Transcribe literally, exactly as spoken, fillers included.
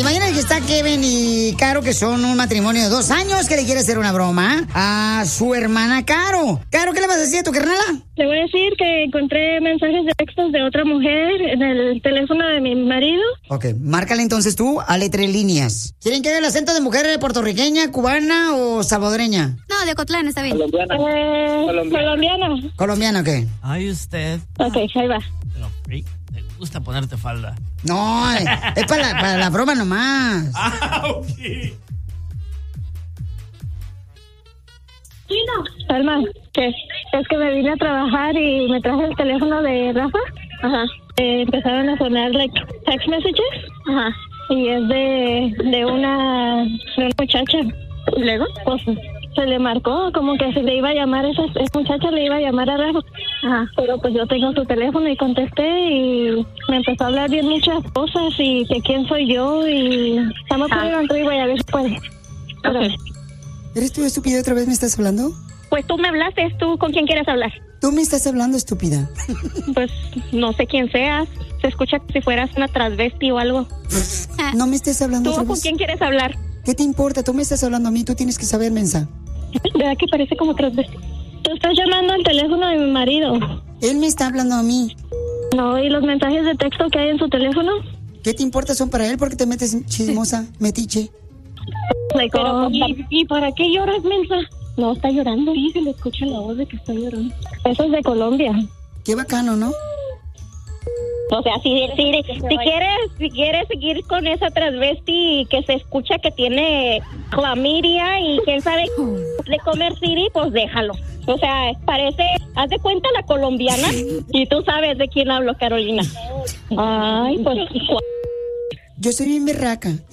imagínate que está Kevin y Caro, que son un matrimonio de dos años, que le quiere hacer una broma a su hermana Caro. Caro, ¿qué le vas a decir a tu carnala? Le voy a decir que encontré mensajes de textos de otra mujer en el teléfono de mi marido. Ok, márcale entonces tú a letre líneas. ¿Quieren que haga el acento de mujer puertorriqueña, cubana o salvadoreña? No, de Ocotlán, está bien. Colombiana. Eh, colombiana. Colombiana, ¿ok? Ay, usted. Ok, ahí va. Pero, Rick, te gusta ponerte falda. No, es, es para, la, para la broma nomás. Ah, ok. Alma, ¿qué? Es que me vine a trabajar y me traje el teléfono de Rafa. Ajá. Eh, empezaron a sonar like text messages. Ajá. Y es de, de una, de una muchacha. ¿Y luego? Pues se le marcó como que se le iba a llamar, esa, esa muchacha le iba a llamar a Rafa. Ajá. Pero pues yo tengo su teléfono y contesté y me empezó a hablar bien muchas cosas y que quién soy yo y estamos ah. poniendo y voy a ver si puede. Okay. ¿Eres tú, estúpida, otra vez me estás hablando? Pues tú me hablaste, ¿tú con quién quieres hablar? Tú me estás hablando, estúpida. Pues no sé quién seas, se escucha como si fueras una transvesti o algo. No me estés hablando ¿Tú otra con vez. quién quieres hablar? ¿Qué te importa? Tú me estás hablando a mí, tú tienes que saber, mensa. ¿Verdad que parece como transvesti? Tú estás llamando al teléfono de mi marido. Él me está hablando a mí. No, ¿y los mensajes de texto que hay en su teléfono? ¿Qué te importa? Son para él porque te metes chismosa, metiche. Pero, ¿y, ¿Y para qué lloras, mensa? No, está llorando. Sí, se le escucha la voz de que está llorando. Eso es de Colombia. Qué bacano, ¿no? O sea, si, si, si quieres si quieres seguir con esa transvesti que se escucha que tiene clamidia y quién sabe de comer siri, pues déjalo. O sea, parece, haz de cuenta la colombiana y tú sabes de quién hablo, Carolina. Ay, pues... Yo soy bien berraca